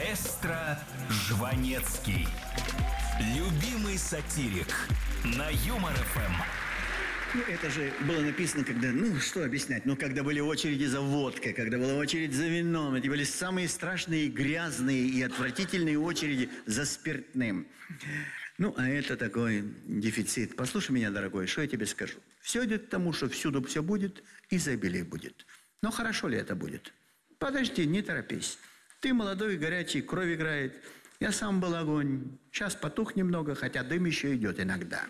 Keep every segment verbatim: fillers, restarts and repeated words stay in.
Маэстро Жванецкий. Любимый сатирик на Юмор эф эм. Ну, это же было написано, когда, ну, что объяснять, ну, когда были очереди за водкой, когда была очередь за вином, эти были самые страшные, грязные и отвратительные очереди за спиртным. Ну, а это такой дефицит. Послушай меня, дорогой, что я тебе скажу. Все идет к тому, что всюду все будет, изобилие будет. Но хорошо ли это будет? Подожди, не торопись. Ты молодой, горячий, кровь играет. Я сам был огонь. Сейчас потух немного, хотя дым еще идет иногда.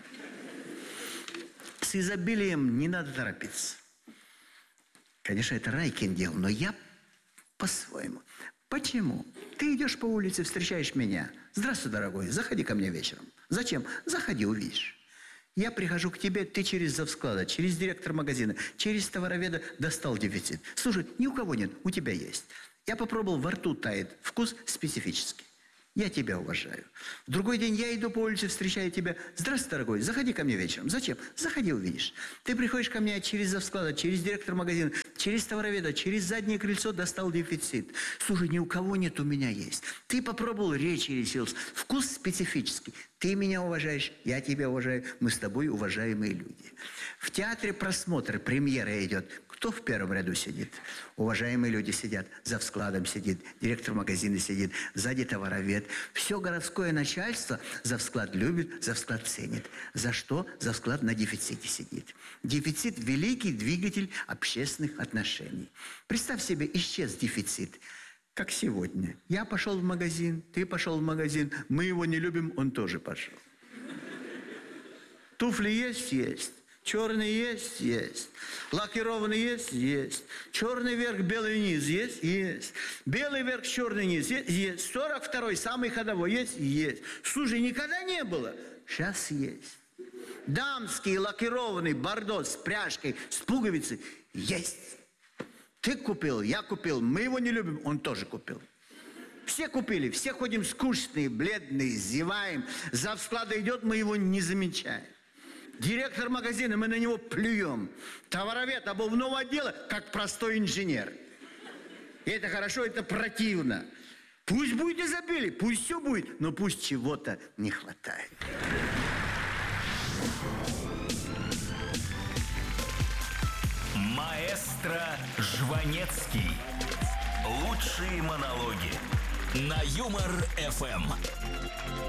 С изобилием не надо торопиться. Конечно, это Райкин делал, но я по-своему. Почему? Ты идешь по улице, встречаешь меня. Здравствуй, дорогой, заходи ко мне вечером. Зачем? Заходи, увидишь. Я прихожу к тебе, ты через завсклада, через директора магазина, через товароведа достал дефицит. Слушай, ни у кого нет, у тебя есть. Я попробовал, во рту тает, вкус специфический. Я тебя уважаю. В другой день я иду по улице, встречаю тебя. Здравствуй, дорогой, заходи ко мне вечером. Зачем? Заходи, увидишь. Ты приходишь ко мне через завсклада, через директора магазина, через товароведа, через заднее крыльцо достал дефицит. Слушай, ни у кого нет, у меня есть. Ты попробовал, речь решился. Вкус специфический. Ты меня уважаешь, я тебя уважаю. Мы с тобой уважаемые люди. В театре просмотр, премьера идет. Кто в первом ряду сидит? Уважаемые люди сидят. За складом сидит, директор магазина сидит, сзади товаровед. Все городское начальство завсклад любит, завсклад ценит. За что? Завсклад на дефиците сидит. Дефицит – великий двигатель общественных отношений. Представь себе, исчез дефицит. Как сегодня. Я пошел в магазин, ты пошел в магазин, мы его не любим, он тоже пошел. Туфли есть? Есть. Черный есть? Есть. Лакированный есть? Есть. Черный верх, белый низ есть? Есть. Белый верх, черный низ есть? Есть. сорок второй, самый ходовой есть? Есть. Слушай, никогда не было? Сейчас есть. Дамский лакированный бордо с пряжкой, с пуговицей есть. Ты купил, я купил, мы его не любим, он тоже купил. Все купили, все ходим скучные, бледные, зеваем. Завсклада идет, мы его не замечаем. Директор магазина, мы на него плюем. Товаровед обувного отдела, как простой инженер. И это хорошо, это противно. Пусть будет изобилие, пусть все будет, но пусть чего-то не хватает. Маэстро Жванецкий. Лучшие монологи на Юмор эф эм.